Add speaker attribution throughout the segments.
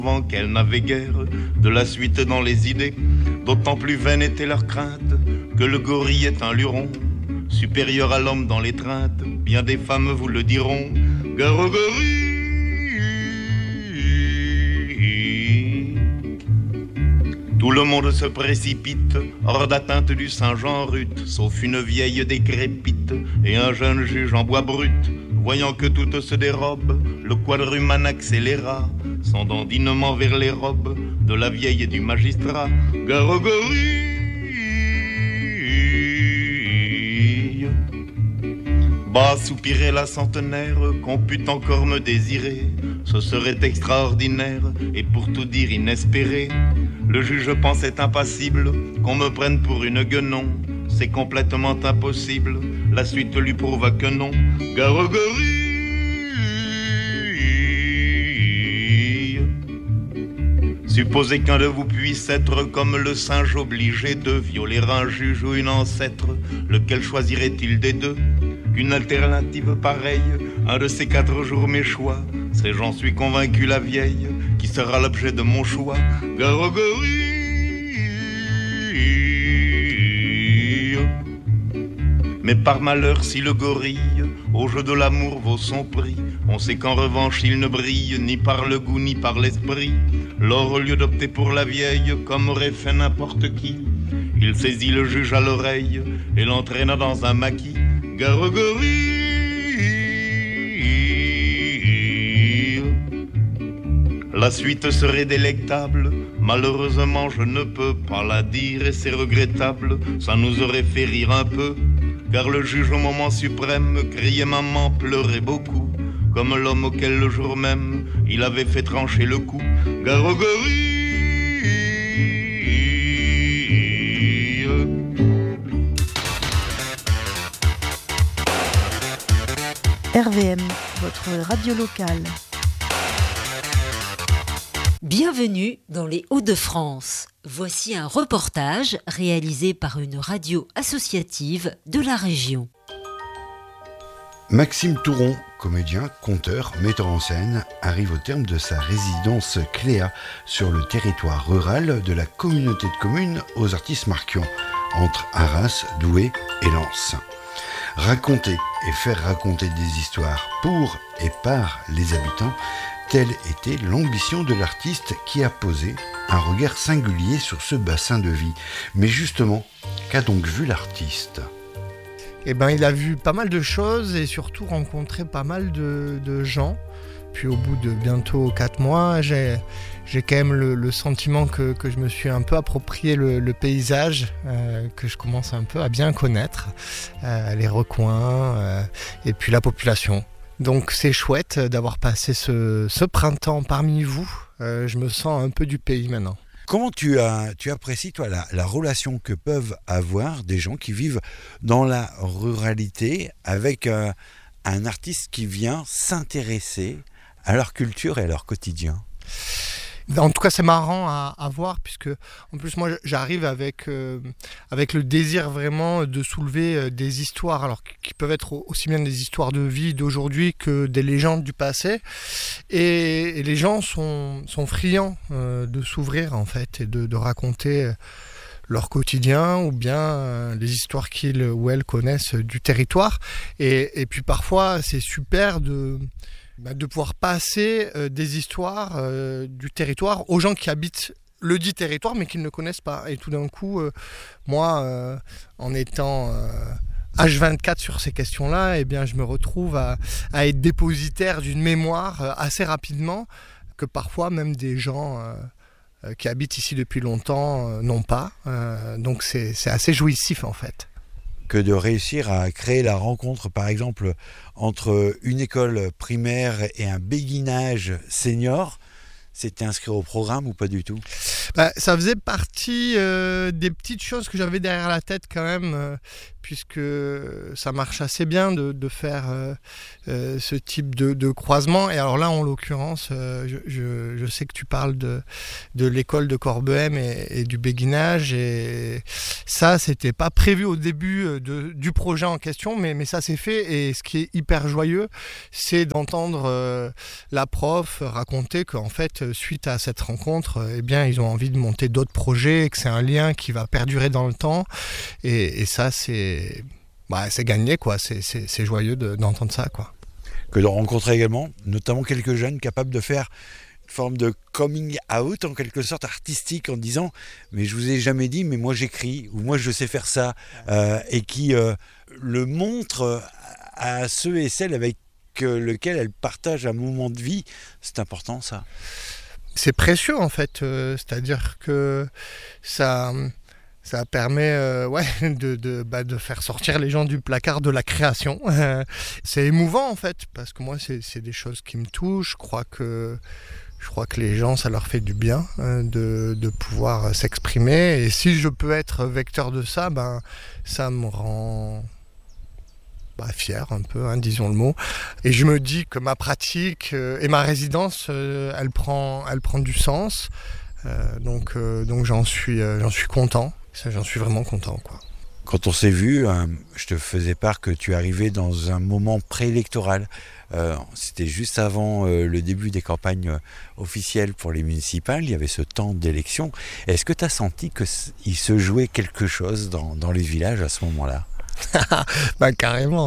Speaker 1: Qu'elles n'avaient guère de la suite dans les idées, d'autant plus vaine était leur crainte que le gorille est un luron, supérieur à l'homme dans l'étreinte. Bien des femmes vous le diront. Gare au gorille. Tout le monde se précipite hors d'atteinte du Saint-Jean rut, sauf une vieille décrépite et un jeune juge en bois brut. Voyant que toutes se dérobent, le quadrumane accéléra son dandinement vers les robes de la vieille et du magistrat. Gare au gorille. Bas soupirait la centenaire, qu'on pût encore me désirer, ce serait extraordinaire et pour tout dire inespéré. Le juge pensait impassible qu'on me prenne pour une guenon. C'est complètement impossible, la suite lui prouva que non. Gare au gorille. Supposez qu'un de vous puisse être comme le singe obligé de violer un juge ou une ancêtre, lequel choisirait-il des deux? Qu'une alternative pareille, un de ces 4 jours mes choix, c'est j'en suis convaincu la vieille, qui sera l'objet de mon choix. Gare au gorille. Mais par malheur si le gorille au jeu de l'amour vaut son prix, on sait qu'en revanche il ne brille ni par le goût ni par l'esprit. Lors au lieu d'opter pour la vieille comme aurait fait n'importe qui, il saisit le juge à l'oreille et l'entraîna dans un maquis. Gare au gorille. La suite serait délectable, malheureusement je ne peux pas la dire et c'est regrettable, ça nous aurait fait rire un peu. Car le juge au moment suprême criait maman, pleurait beaucoup, comme l'homme auquel le jour même il avait fait trancher le cou. Gare au gorille.
Speaker 2: RVM, votre radio locale.
Speaker 3: Bienvenue dans les Hauts-de-France. Voici un reportage réalisé par une radio associative de la région.
Speaker 4: Maxime Touron, comédien, conteur, metteur en scène, arrive au terme de sa résidence Cléa sur le territoire rural de la communauté de communes aux Artistes-Marquion, entre Arras, Douai et Lens. Raconter et faire raconter des histoires pour et par les habitants, telle était l'ambition de l'artiste qui a posé un regard singulier sur ce bassin de vie. Mais justement, qu'a donc vu l'artiste ?
Speaker 5: Il a vu pas mal de choses et surtout rencontré pas mal de gens. Puis au bout de bientôt 4 mois, j'ai quand même le sentiment que je me suis un peu approprié le paysage, que je commence un peu à bien connaître, les recoins et puis la population. Donc c'est chouette d'avoir passé ce printemps parmi vous. Je me sens un peu du pays maintenant.
Speaker 4: Comment tu apprécies, toi, la relation que peuvent avoir des gens qui vivent dans la ruralité avec un artiste qui vient s'intéresser à leur culture et à leur quotidien ?
Speaker 5: En tout cas, c'est marrant à voir, puisque en plus moi j'arrive avec le désir vraiment de soulever des histoires, alors qui peuvent être aussi bien des histoires de vie d'aujourd'hui que des légendes du passé, et les gens sont friands de s'ouvrir en fait et de raconter leur quotidien ou bien les histoires qu'ils ou elles connaissent du territoire, et puis parfois c'est super de pouvoir passer des histoires du territoire aux gens qui habitent le dit territoire mais qu'ils ne connaissent pas. Et tout d'un coup, moi, en étant H24 sur ces questions-là, je me retrouve à être dépositaire d'une mémoire assez rapidement que parfois même des gens qui habitent ici depuis longtemps n'ont pas. Donc c'est assez jouissif en fait.
Speaker 4: Que de réussir à créer la rencontre, par exemple, entre une école primaire et un béguinage senior, c'était inscrit au programme ou pas du tout ?
Speaker 5: Ça faisait partie des petites choses que j'avais derrière la tête quand même, puisque ça marche assez bien de faire ce type de croisement. Et alors là, en l'occurrence, je sais que tu parles de l'école de Corbehem et du béguinage, et ça, c'était pas prévu au début du projet en question, mais ça s'est fait. Et ce qui est hyper joyeux, c'est d'entendre la prof raconter qu'en fait, suite à cette rencontre, eh bien, ils ont envie de monter d'autres projets, et que c'est un lien qui va perdurer dans le temps. Et ça, c'est gagné, quoi. C'est joyeux d'entendre ça, quoi.
Speaker 4: Que de rencontrer également, notamment quelques jeunes capables de faire une forme de coming out, en quelque sorte artistique, en disant « mais je vous ai jamais dit, mais moi j'écris » ou « moi je sais faire ça », et qui le montrent à ceux et celles avec lesquels elles partagent un moment de vie. C'est important, ça.
Speaker 5: C'est précieux, en fait. C'est-à-dire que ça permet de faire sortir les gens du placard de la création. C'est émouvant, en fait, parce que moi, c'est des choses qui me touchent. Je crois que les gens, ça leur fait du bien de pouvoir s'exprimer. Et si je peux être vecteur de ça, ça me rend fier un peu, disons le mot. Et je me dis que ma pratique et ma résidence, elle prend du sens. Donc j'en suis content. J'en suis vraiment content, quoi.
Speaker 4: Quand on s'est vu, je te faisais part que tu arrivais dans un moment préélectoral. C'était juste avant le début des campagnes officielles pour les municipales. Il y avait ce temps d'élection. Est-ce que tu as senti qu'il se jouait quelque chose dans les villages à ce moment-là ?
Speaker 5: Carrément,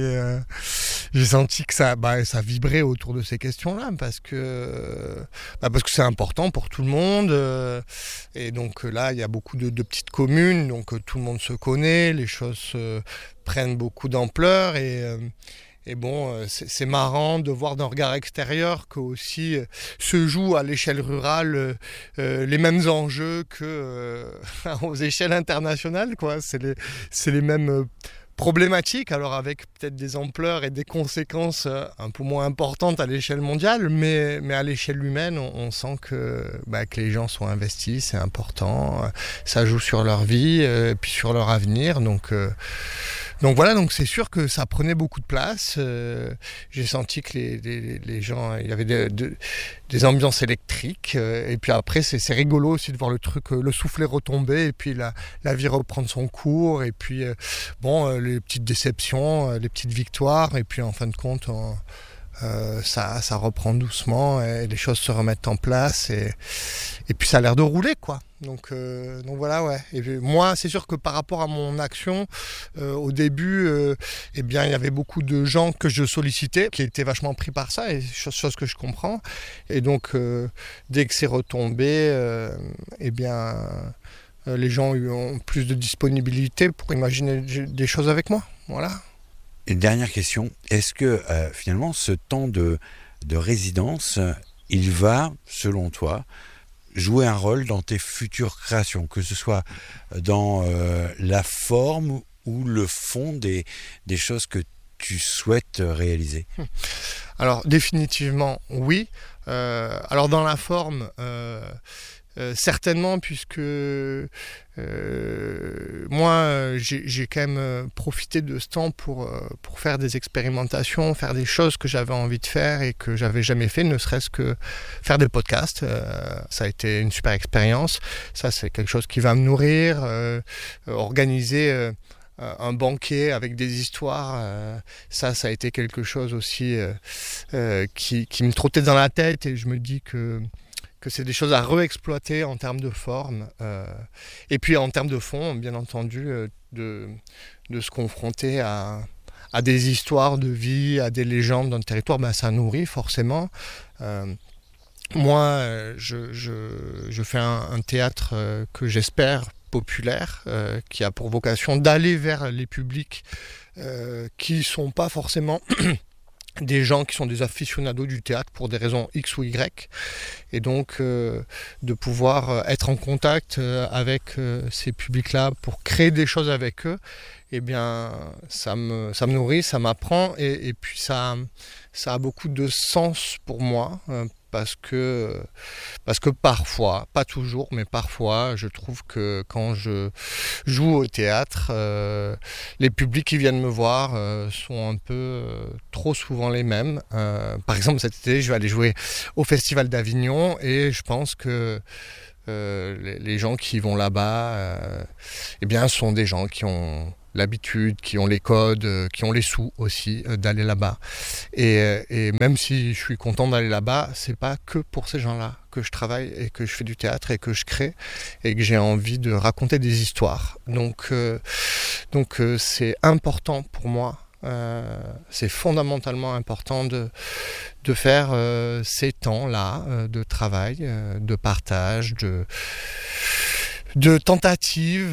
Speaker 5: j'ai senti que ça vibrait autour de ces questions-là, parce que c'est important pour tout le monde, et donc là il y a beaucoup de petites communes, donc tout le monde se connaît, les choses prennent beaucoup d'ampleur, et bon, c'est marrant de voir d'un regard extérieur que aussi se jouent à l'échelle rurale les mêmes enjeux aux échelles internationales, quoi. C'est les mêmes problématiques, alors avec peut-être des ampleurs et des conséquences un peu moins importantes à l'échelle mondiale, mais à l'échelle humaine, on sent que les gens sont investis, c'est important, ça joue sur leur vie, et puis sur leur avenir, donc voilà, donc c'est sûr que ça prenait beaucoup de place. J'ai senti que les gens, il y avait des ambiances électriques. Et puis après, c'est rigolo aussi de voir le soufflet retomber, et puis la vie reprendre son cours. Et puis les petites déceptions, les petites victoires. Et puis en fin de compte, ça reprend doucement et les choses se remettent en place. Et puis ça a l'air de rouler, quoi. Donc voilà, ouais. Et puis, moi, c'est sûr que par rapport à mon action, au début, il y avait beaucoup de gens que je sollicitais, qui étaient vachement pris par ça, et chose que je comprends. Et donc, dès que c'est retombé, les gens ont plus de disponibilité pour imaginer des choses avec moi. Voilà.
Speaker 4: Une dernière question. Est-ce que finalement, ce temps de résidence, il va, selon toi, jouer un rôle dans tes futures créations, que ce soit dans la forme ou le fond des choses que tu souhaites réaliser ?
Speaker 5: Alors définitivement oui. Alors dans la forme, certainement, puisque moi j'ai quand même profité de ce temps pour faire des expérimentations, faire des choses que j'avais envie de faire et que j'avais jamais fait, ne serait-ce que faire des podcasts. Ça a été une super expérience. Ça, c'est quelque chose qui va me nourrir. Organiser un banquet avec des histoires, ça a été quelque chose aussi qui me trottait dans la tête, et je me dis que c'est des choses à réexploiter en termes de forme, et puis en termes de fond, bien entendu, de se confronter à des histoires de vie, à des légendes d'un territoire, ça nourrit forcément. Moi, je fais un théâtre que j'espère populaire, qui a pour vocation d'aller vers les publics qui ne sont pas forcément des gens qui sont des aficionados du théâtre pour des raisons X ou Y, et donc de pouvoir être en contact avec ces publics-là pour créer des choses avec eux, ça me nourrit, ça m'apprend, et puis ça a beaucoup de sens pour moi, parce que parfois, pas toujours, mais parfois, je trouve que quand je joue au théâtre, les publics qui viennent me voir sont un peu trop souvent les mêmes. Par exemple, cet été, je vais aller jouer au Festival d'Avignon et je pense que les gens qui vont là-bas sont des gens qui ont l'habitude, qui ont les codes, qui ont les sous aussi d'aller là-bas. Et même si je suis content d'aller là-bas, c'est pas que pour ces gens-là que je travaille et que je fais du théâtre et que je crée et que j'ai envie de raconter des histoires. Donc c'est important pour moi. C'est fondamentalement important de faire ces temps-là de travail, de partage, de tentative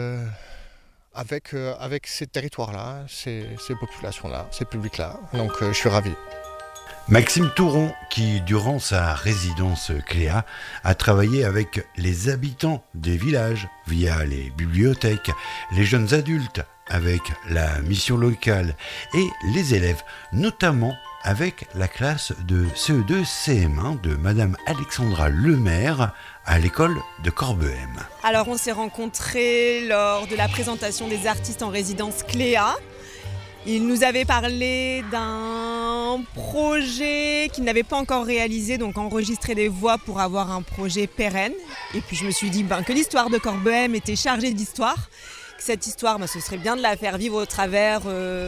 Speaker 5: avec ces territoires-là, ces populations-là, ces publics-là. Donc je suis ravi.
Speaker 4: Maxime Touron, qui durant sa résidence Cléa a travaillé avec les habitants des villages via les bibliothèques, les jeunes adultes avec la mission locale et les élèves, notamment avec la classe de CE2 CM1 de Madame Alexandra Lemaire à l'école de Corbehem.
Speaker 6: Alors on s'est rencontrés lors de la présentation des artistes en résidence Cléa. Il nous avait parlé d'un projet qu'il n'avait pas encore réalisé, donc enregistrer des voix pour avoir un projet pérenne. Et puis je me suis dit que l'histoire de Corbehem était chargée d'histoire. Cette histoire, ce serait bien de la faire vivre au travers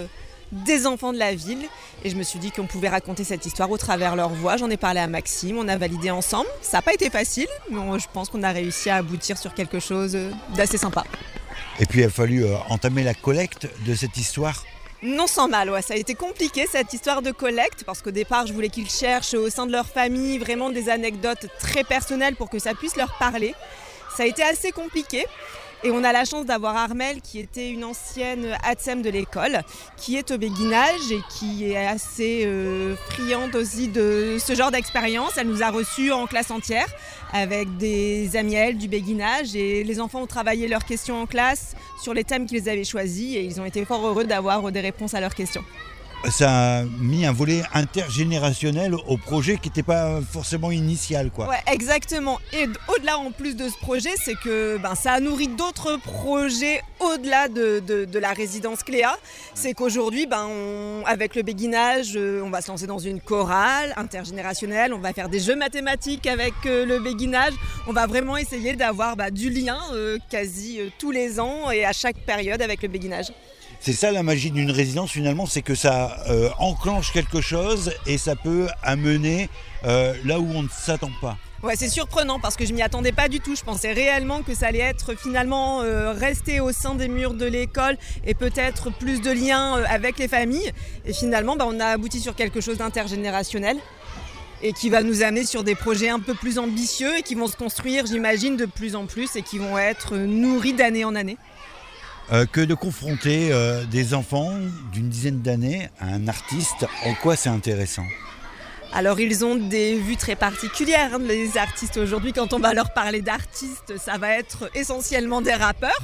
Speaker 6: des enfants de la ville. Et je me suis dit qu'on pouvait raconter cette histoire au travers leur voix. J'en ai parlé à Maxime, on a validé ensemble. Ça n'a pas été facile, mais je pense qu'on a réussi à aboutir sur quelque chose d'assez sympa.
Speaker 7: Et puis il a fallu entamer la collecte de cette histoire.
Speaker 6: Non sans mal, ça a été compliqué cette histoire de collecte parce qu'au départ je voulais qu'ils cherchent au sein de leur famille vraiment des anecdotes très personnelles pour que ça puisse leur parler. Ça a été assez compliqué. Et on a la chance d'avoir Armelle qui était une ancienne ATSEM de l'école, qui est au béguinage et qui est assez friande aussi de ce genre d'expérience. Elle nous a reçus en classe entière avec des amis à elle du béguinage et les enfants ont travaillé leurs questions en classe sur les thèmes qu'ils avaient choisis et ils ont été fort heureux d'avoir des réponses à leurs questions.
Speaker 7: Ça a mis un volet intergénérationnel au projet qui n'était pas forcément initial, quoi.
Speaker 6: Ouais, exactement. Et au-delà, en plus de ce projet, c'est que ça a nourri d'autres projets au-delà de la résidence Cléa. C'est qu'aujourd'hui, avec le béguinage, on va se lancer dans une chorale intergénérationnelle. On va faire des jeux mathématiques avec le béguinage. On va vraiment essayer d'avoir du lien quasi tous les ans et à chaque période avec le béguinage.
Speaker 7: C'est ça la magie d'une résidence finalement, c'est que ça enclenche quelque chose et ça peut amener là où on ne s'attend pas.
Speaker 6: Ouais, c'est surprenant parce que je m'y attendais pas du tout. Je pensais réellement que ça allait être finalement rester au sein des murs de l'école et peut-être plus de liens avec les familles. Et finalement, on a abouti sur quelque chose d'intergénérationnel et qui va nous amener sur des projets un peu plus ambitieux et qui vont se construire, j'imagine, de plus en plus et qui vont être nourris d'année en année.
Speaker 7: Que de confronter des enfants d'une dizaine d'années à un artiste, en quoi c'est intéressant ?
Speaker 6: Alors ils ont des vues très particulières, les artistes aujourd'hui. Quand on va leur parler d'artistes, ça va être essentiellement des rappeurs.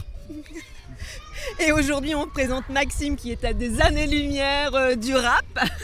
Speaker 6: Et aujourd'hui on présente Maxime qui est à des années-lumière du rap.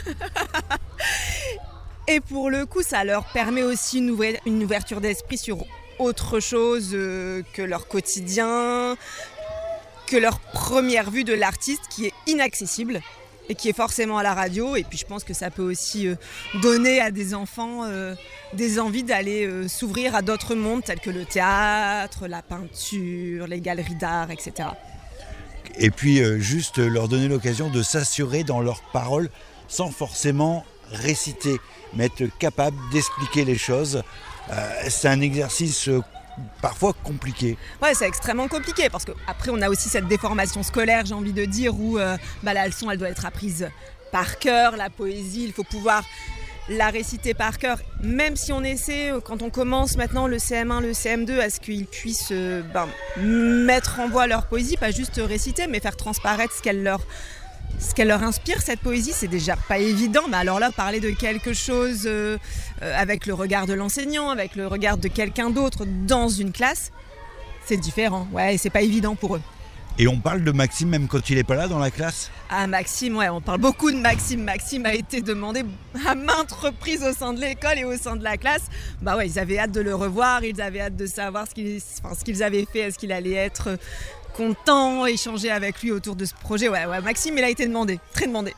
Speaker 6: Et pour le coup ça leur permet aussi une ouverture d'esprit sur autre chose que leur quotidien, que leur première vue de l'artiste qui est inaccessible et qui est forcément à la radio. Et puis je pense que ça peut aussi donner à des enfants des envies d'aller s'ouvrir à d'autres mondes tels que le théâtre, la peinture, les galeries d'art, etc.
Speaker 7: Et puis juste leur donner l'occasion de s'assurer dans leurs paroles sans forcément réciter, mais être capable d'expliquer les choses. C'est un exercice parfois compliqué.
Speaker 6: Ouais, c'est extrêmement compliqué parce qu'après on a aussi cette déformation scolaire, j'ai envie de dire, où la leçon elle doit être apprise par cœur, la poésie, il faut pouvoir la réciter par cœur, même si on essaie, quand on commence maintenant le CM1, le CM2, à ce qu'ils puissent mettre en voix leur poésie, pas juste réciter, mais faire transparaître ce qu'elle leur inspire, cette poésie, c'est déjà pas évident. Mais alors là, parler de quelque chose avec le regard de l'enseignant, avec le regard de quelqu'un d'autre dans une classe, c'est différent. Ouais, et c'est pas évident pour eux.
Speaker 7: Et on parle de Maxime même quand il n'est pas là dans la classe ?
Speaker 6: Ah Maxime, ouais, on parle beaucoup de Maxime. Maxime a été demandé à maintes reprises au sein de l'école et au sein de la classe. Bah ouais, ils avaient hâte de le revoir, ils avaient hâte de savoir ce qu'ils avaient fait, est-ce qu'il allait être content, échanger avec lui autour de ce projet. Ouais, Maxime, il a été demandé, très demandé.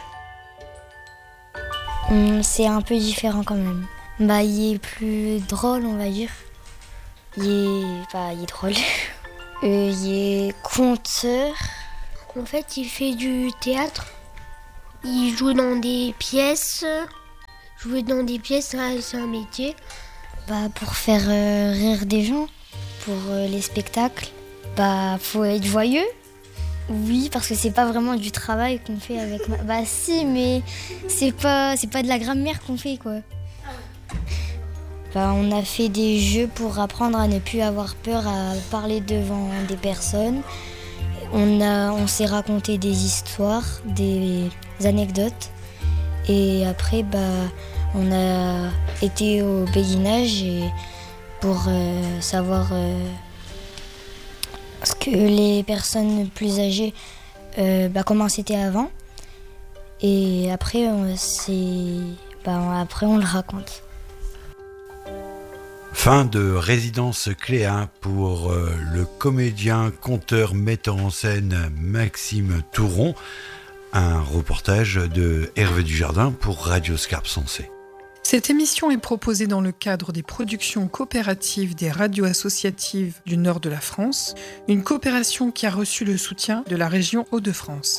Speaker 8: C'est un peu différent quand même. Bah, il est plus drôle, on va dire. Il est drôle. Il est conteur.
Speaker 9: En fait, il fait du théâtre. Il joue dans des pièces. Jouer dans des pièces, c'est un métier.
Speaker 8: Bah, pour faire rire des gens, pour les spectacles. Bah, faut être joyeux. Oui, parce que c'est pas vraiment du travail qu'on fait avec Bah si, mais c'est pas de la grammaire qu'on fait, quoi. Bah, on a fait des jeux pour apprendre à ne plus avoir peur à parler devant des personnes. On s'est raconté des histoires, des anecdotes. Et après, on a été au béguinage pour savoir ce que les personnes plus âgées, comment c'était avant. Et après, on le raconte.
Speaker 4: Fin de Résidence Cléa pour le comédien, conteur, metteur en scène Maxime Touron. Un reportage de Hervé Dujardin pour Radio Scarpe Sensée.
Speaker 10: Cette émission est proposée dans le cadre des productions coopératives des radios associatives du nord de la France, une coopération qui a reçu le soutien de la région Hauts-de-France.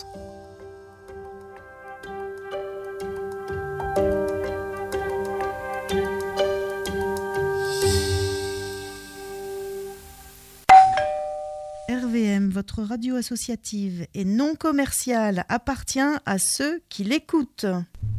Speaker 2: RVM, votre radio associative et non commerciale, appartient à ceux qui l'écoutent.